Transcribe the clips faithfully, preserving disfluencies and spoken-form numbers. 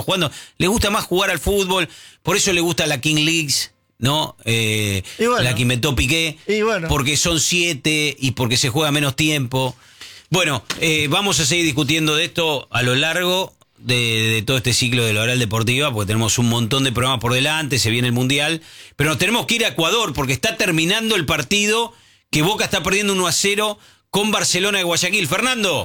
jugando. Le gusta más jugar al fútbol, por eso le gusta la King Leagues, ¿no? Eh, bueno, la que inventó Piqué, bueno. porque son siete y porque se juega menos tiempo. Bueno, eh, vamos a seguir discutiendo de esto a lo largo de, de todo este ciclo de la Oral Deportiva, porque tenemos un montón de programas por delante, se viene el Mundial, pero nos tenemos que ir a Ecuador, porque está terminando el partido que Boca está perdiendo uno a cero con Barcelona de Guayaquil. Fernando.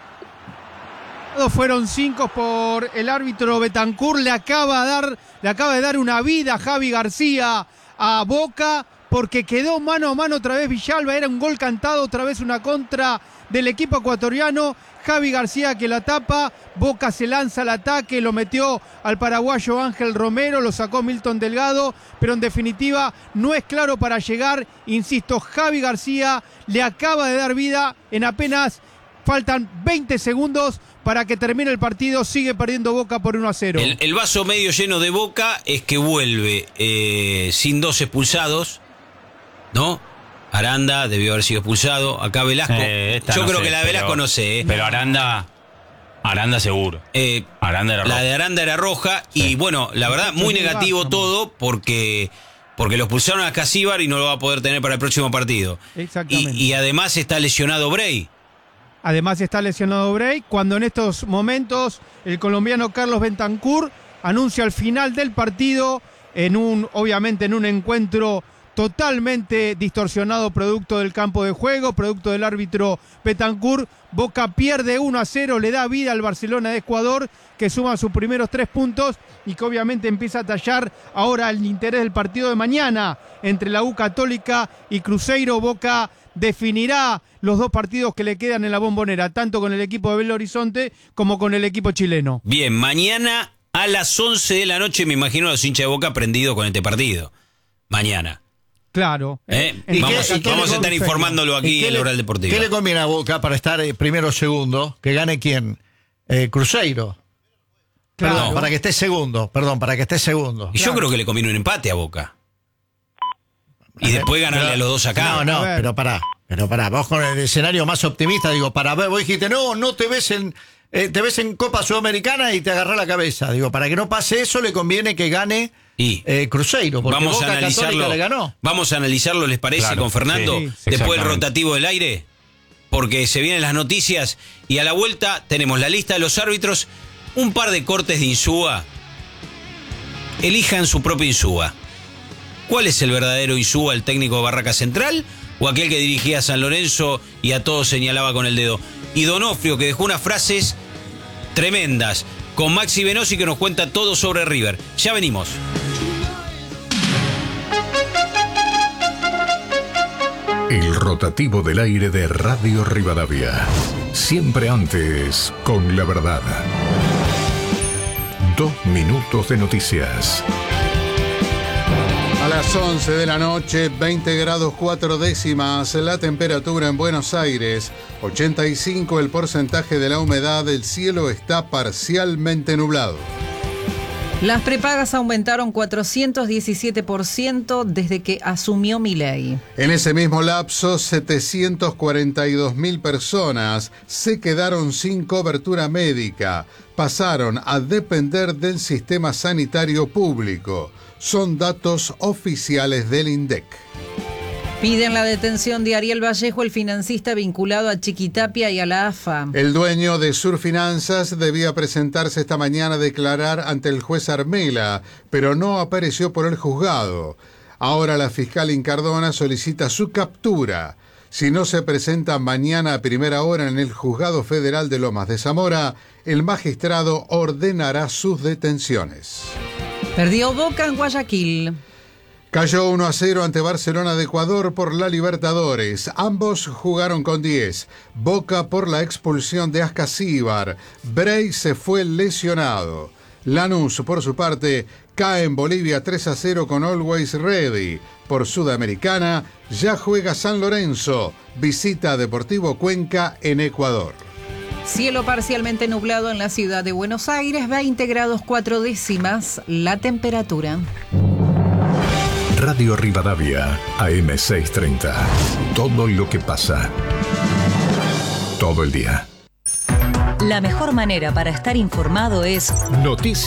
Fueron cinco por el árbitro Betancur, le acaba de dar, le acaba de dar una vida a Javi García a Boca, porque quedó mano a mano otra vez Villalba, era un gol cantado, otra vez una contra del equipo ecuatoriano. Javi García que la tapa, Boca se lanza al ataque, lo metió al paraguayo Ángel Romero, lo sacó Milton Delgado, pero en definitiva no es claro para llegar. Insisto, Javi García le acaba de dar vida en apenas faltan veinte segundos para que termine el partido. Sigue perdiendo Boca por uno a cero. El, el vaso medio lleno de Boca es que vuelve eh, sin dos expulsados, ¿no? Aranda debió haber sido expulsado. Acá Velasco. Eh, Yo no creo sé, que la de Velasco pero, no sé. ¿eh? Pero Aranda. Aranda seguro. Eh, Aranda era roja. La de Aranda era roja. Sí. Y bueno, la verdad, muy negativo todo porque, porque lo expulsaron a Casíbar y no lo va a poder tener para el próximo partido. Exactamente. Y, y además está lesionado Bray. Además está lesionado Bray, cuando en estos momentos el colombiano Carlos Bentancur anuncia el final del partido en un, obviamente en un encuentro totalmente distorsionado, producto del campo de juego, producto del árbitro Bentancur. Boca pierde uno a cero, le da vida al Barcelona de Ecuador, que suma sus primeros tres puntos y que obviamente empieza a tallar ahora el interés del partido de mañana entre la U Católica y Cruzeiro. Boca definirá los dos partidos que le quedan en la Bombonera, tanto con el equipo de Belo Horizonte como con el equipo chileno. Bien, mañana a las once de la noche, me imagino a los hinchas de Boca prendidos con este partido. Mañana. Claro. ¿Eh? ¿Y vamos qué, y vamos a estar informándolo aquí en la Oral Deportiva. ¿Qué le conviene a Boca para estar eh, primero o segundo? ¿Que gane quién? Eh, Cruzeiro. Claro. Perdón, para que esté segundo. Perdón, para que esté segundo. Y claro. yo creo que le conviene un empate a Boca. Y después ganarle pero, a los dos acá. No, no, pero pará. Pero pará, vos con el escenario más optimista, digo, para ver, vos dijiste, no, no te ves en eh, te ves en Copa Sudamericana y te agarrá la cabeza. Digo, para que no pase eso, le conviene que gane y eh, Cruzeiro, porque vamos Boca a analizarlo, le ganó. Vamos a analizarlo, ¿les parece, claro, con Fernando? Sí, después del rotativo del aire, porque se vienen las noticias y a la vuelta tenemos la lista de los árbitros, un par de cortes de Insúa. Elijan su propio Insúa. ¿Cuál es el verdadero Insúa, el técnico de Barraca Central o aquel que dirigía a San Lorenzo y a todos señalaba con el dedo? Y Donofrio, que dejó unas frases tremendas, con Maxi Venosi, que nos cuenta todo sobre River. Ya venimos. El rotativo del aire de Radio Rivadavia. Siempre antes, con la verdad. Dos minutos de noticias. A las once de la noche, veinte grados cuatro décimas, la temperatura en Buenos Aires, ochenta y cinco el porcentaje de la humedad, el cielo está parcialmente nublado. Las prepagas aumentaron cuatrocientos diecisiete por ciento desde que asumió Milei. En ese mismo lapso, setecientas cuarenta y dos mil personas se quedaron sin cobertura médica, pasaron a depender del sistema sanitario público. Son datos oficiales del INDEC. Piden la detención de Ariel Vallejo, el financista vinculado a Chiquitapia y a la A F A. El dueño de Surfinanzas debía presentarse esta mañana a declarar ante el juez Armela, pero no apareció por el juzgado. Ahora la fiscal Incardona solicita su captura. Si no se presenta mañana a primera hora en el Juzgado Federal de Lomas de Zamora, el magistrado ordenará sus detenciones. Perdió Boca en Guayaquil. Cayó uno a cero ante Barcelona de Ecuador por la Libertadores. Ambos jugaron con diez. Boca por la expulsión de Ascasíbar. Bray se fue lesionado. Lanús, por su parte, cae en Bolivia tres a cero con Always Ready. Por Sudamericana, ya juega San Lorenzo. Visita a Deportivo Cuenca en Ecuador. Cielo parcialmente nublado en la ciudad de Buenos Aires, veinte grados cuatro décimas la temperatura. Radio Rivadavia, A M seiscientos treinta. Todo lo que pasa. Todo el día. La mejor manera para estar informado es Noticias.